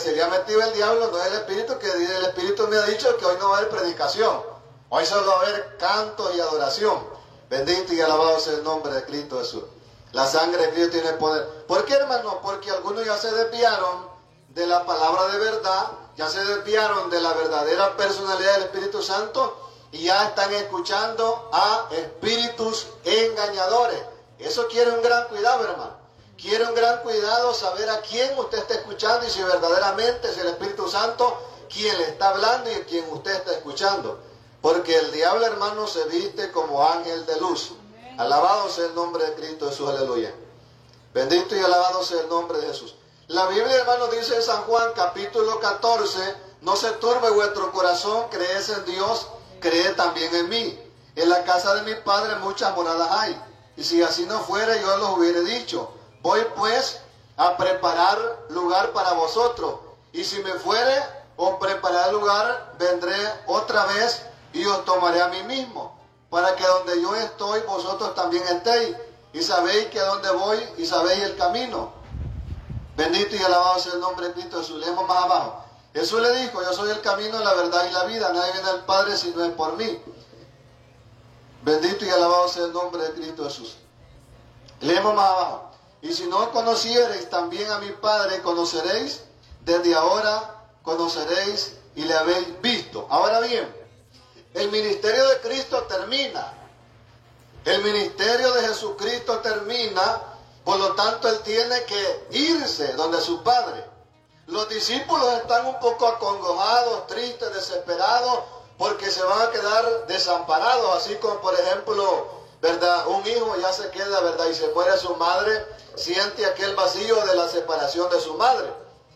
se le ha metido el diablo no es el Espíritu, que el Espíritu me ha dicho que hoy no va a haber predicación. Hoy solo va a haber canto y adoración. Bendito y alabado sea el nombre de Cristo Jesús. La sangre de Cristo tiene poder. ¿Por qué, hermano? Porque algunos ya se desviaron de la palabra de verdad, ya se desviaron de la verdadera personalidad del Espíritu Santo y ya están escuchando a espíritus engañadores. Eso quiere un gran cuidado, hermano. Quiere un gran cuidado saber a quién usted está escuchando y si verdaderamente es el Espíritu Santo quien le está hablando y a quien usted está escuchando. Porque el diablo, hermano, se viste como ángel de luz. Alabado sea el nombre de Cristo Jesús, aleluya. Bendito y alabado sea el nombre de Jesús. La Biblia, hermano, dice en San Juan, capítulo 14, no se turbe vuestro corazón, creed en Dios, creed también en mí. En la casa de mi Padre muchas moradas hay. Y si así no fuera, yo los hubiera dicho. Voy pues a preparar lugar para vosotros. Y si me fuere, os prepararé lugar, vendré otra vez y os tomaré a mí mismo, para que donde yo estoy, vosotros también estéis. Y sabéis que a dónde voy y sabéis el camino. Bendito y alabado sea el nombre de Cristo Jesús. Leemos más abajo. Jesús le dijo, yo soy el camino, la verdad y la vida. Nadie viene al Padre si no es por mí. Bendito y alabado sea el nombre de Cristo Jesús. Leemos más abajo. Y si no conociereis también a mi Padre, conoceréis. Desde ahora conoceréis y le habéis visto. Ahora bien, el ministerio de Cristo termina. El ministerio de Jesucristo termina. Por lo tanto, Él tiene que irse donde su Padre. Los discípulos están un poco acongojados, tristes, desesperados, porque se van a quedar desamparados. Así como, por ejemplo, ¿verdad? Un hijo ya se queda, ¿verdad? Y se muere su madre, siente aquel vacío de la separación de su madre.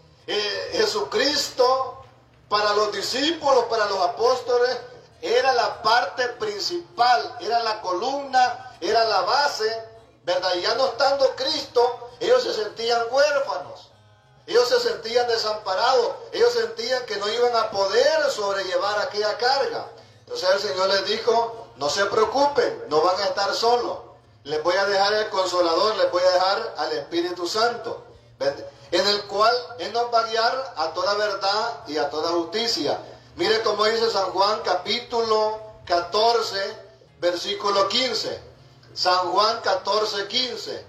Jesucristo, para los discípulos, para los apóstoles, era la parte principal, era la columna, era la base, ¿verdad? Y ya no estando Cristo, ellos se sentían huérfanos, ellos se sentían desamparados, ellos sentían que no iban a poder sobrellevar aquella carga. Entonces el Señor les dijo, no se preocupen, no van a estar solos, les voy a dejar el Consolador, les voy a dejar al Espíritu Santo, en el cual Él nos va a guiar a toda verdad y a toda justicia. Mire cómo dice San Juan capítulo 14, versículo 15. San Juan 14, 15.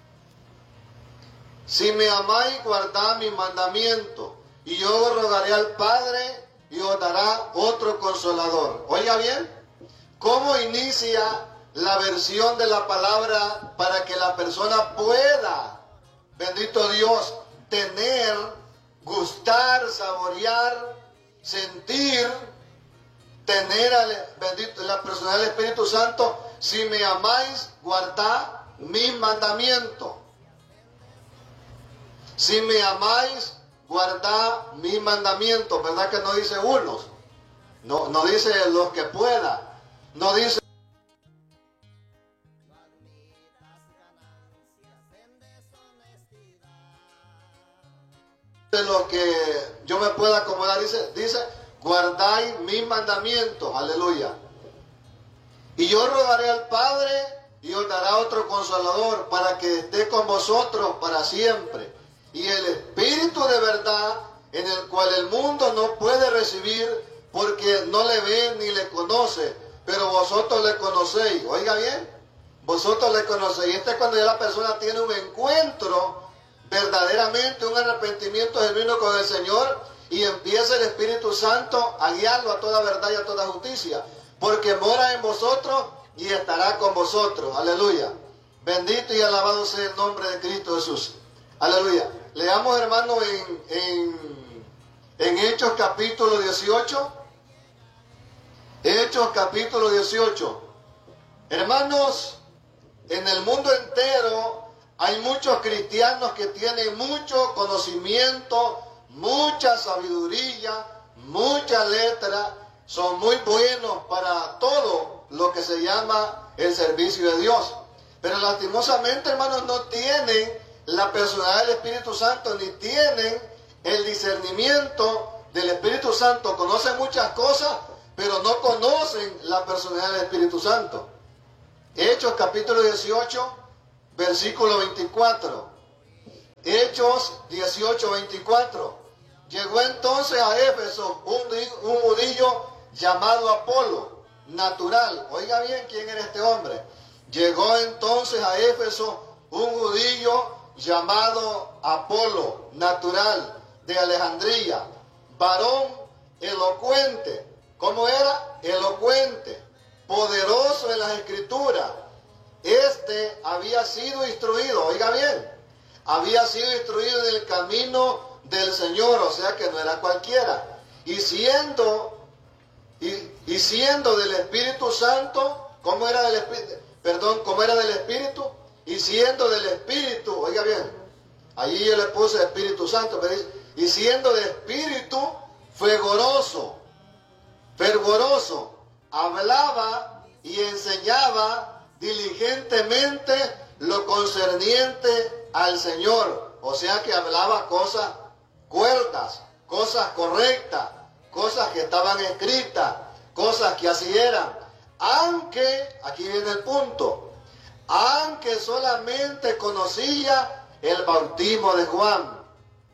Si me amáis, guardad mi mandamiento, y yo os rogaré al Padre, y os dará otro Consolador. Oiga bien, ¿cómo inicia la versión de la palabra para que la persona pueda, bendito Dios, tener, gustar, saborear, sentir, tener bendito, la personalidad del Espíritu Santo? Si me amáis, guardad mis mandamientos. Si me amáis, guardad mis mandamientos. ¿Verdad que no dice unos? No, no dice los que puedan. No dice los que yo me pueda acomodar. Dice guardáis mis mandamientos. Aleluya. Y yo rogaré al Padre y os dará otro Consolador para que esté con vosotros para siempre. Y el Espíritu de verdad, en el cual el mundo no puede recibir porque no le ve ni le conoce, pero vosotros le conocéis. Oiga bien, vosotros le conocéis. Este es cuando ya la persona tiene un encuentro, verdaderamente un arrepentimiento genuino con el Señor, y empieza el Espíritu Santo a guiarlo a toda verdad y a toda justicia. Porque mora en vosotros y estará con vosotros. Aleluya. Bendito y alabado sea el nombre de Cristo Jesús. Aleluya. Leamos, hermano, en Hechos capítulo 18. Hechos capítulo 18. Hermanos, en el mundo entero hay muchos cristianos que tienen mucho conocimiento, mucha sabiduría, mucha letra. Son muy buenos para todo lo que se llama el servicio de Dios. Pero lastimosamente, hermanos, no tienen la personalidad del Espíritu Santo, ni tienen el discernimiento del Espíritu Santo. Conocen muchas cosas, pero no conocen la personalidad del Espíritu Santo. Hechos capítulo 18, versículo 24. Hechos 18, 24. Llegó entonces a Éfeso un judío llamado Apolo, natural. Oiga bien quién era este hombre. Llegó entonces a Éfeso un judío llamado Apolo, natural, de Alejandría, varón elocuente. ¿Cómo era? Elocuente, poderoso en las escrituras. Este había sido instruido, oiga bien, había sido instruido en el camino del Señor, o sea que no era cualquiera. Y siendo del Espíritu Santo, ¿cómo era del Espíritu? Perdón, ¿cómo era del Espíritu? Y siendo del Espíritu, oiga bien, allí yo le puse Espíritu Santo, pero dice, y siendo de espíritu fervoroso, hablaba y enseñaba diligentemente lo concerniente al Señor. O sea que hablaba cosas cuerdas, cosas correctas, cosas que estaban escritas, cosas que así eran. Aunque, aquí viene el punto, aunque solamente conocía el bautismo de Juan.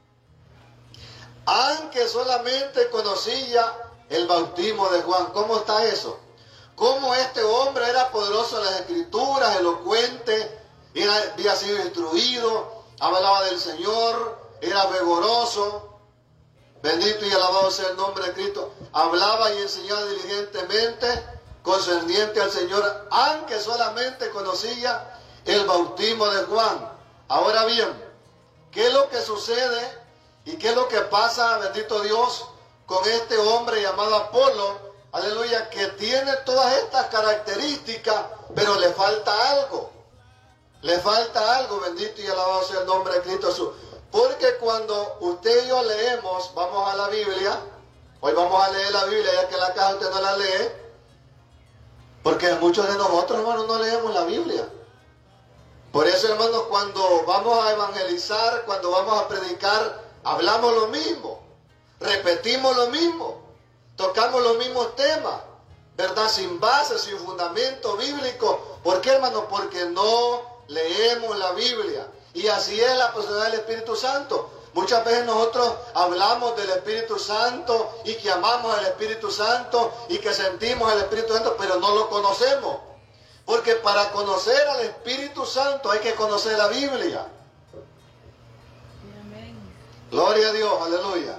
Aunque solamente conocía el bautismo de Juan. ¿Cómo está eso? Cómo este hombre era poderoso en las escrituras, elocuente, había sido instruido, hablaba del Señor, era vigoroso. Bendito y alabado sea el nombre de Cristo. Hablaba y enseñaba diligentemente concerniente al Señor, aunque solamente conocía el bautismo de Juan. Ahora bien, ¿qué es lo que sucede y qué es lo que pasa, bendito Dios, con este hombre llamado Apolo? Aleluya, que tiene todas estas características, pero le falta algo. Le falta algo, bendito y alabado sea el nombre de Cristo Jesús. Porque cuando usted y yo leemos, vamos a la Biblia, hoy vamos a leer la Biblia, ya que en la casa usted no la lee, porque muchos de nosotros, hermanos, no leemos la Biblia. Por eso, hermanos, cuando vamos a evangelizar, cuando vamos a predicar, hablamos lo mismo, repetimos lo mismo, tocamos los mismos temas, ¿verdad? Sin base, sin fundamento bíblico. ¿Por qué, hermanos? Porque no leemos la Biblia. Y así es la personalidad del Espíritu Santo. Muchas veces nosotros hablamos del Espíritu Santo y que amamos al Espíritu Santo y que sentimos al Espíritu Santo, pero no lo conocemos. Porque para conocer al Espíritu Santo hay que conocer la Biblia. Amén. Gloria a Dios, aleluya.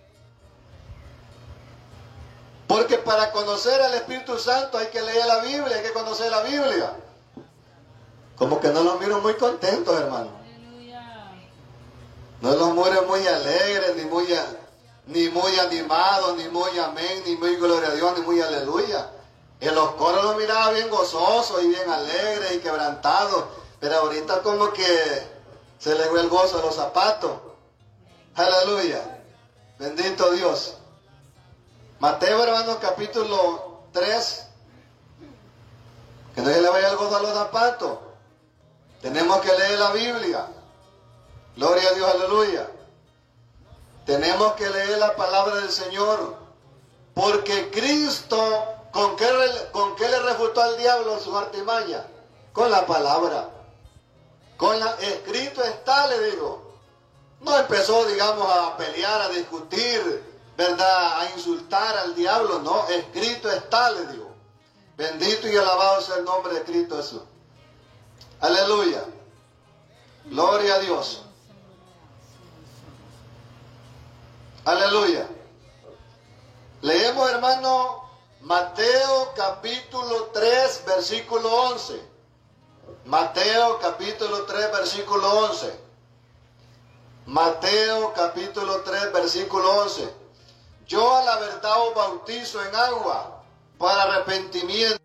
Porque para conocer al Espíritu Santo hay que leer la Biblia, hay que conocer la Biblia. Como que no los miro muy contentos, hermano. No los miro muy alegres, ni muy animados, ni muy amén, ni muy gloria a Dios, ni muy aleluya. En los coros los miraba bien gozosos y bien alegres y quebrantados, pero ahorita como que se les ve el gozo a los zapatos. Aleluya. Bendito Dios. Mateo, hermanos, capítulo 3. Que no se le vaya el gozo a los zapatos. Tenemos que leer la Biblia. Gloria a Dios, aleluya. Tenemos que leer la palabra del Señor. Porque Cristo, ¿con qué le refutó al diablo su artimaña? Con la palabra. Escrito está, le digo. No empezó, digamos, a pelear, a discutir, ¿verdad? A insultar al diablo. No, escrito está, le digo. Bendito y alabado sea el nombre de Cristo Jesús. Aleluya. Gloria a Dios. Aleluya. Leemos, hermano, Mateo capítulo 3, versículo 11. Mateo capítulo 3, versículo 11. Mateo capítulo 3, versículo 11. Yo a la verdad os bautizo en agua para arrepentimiento.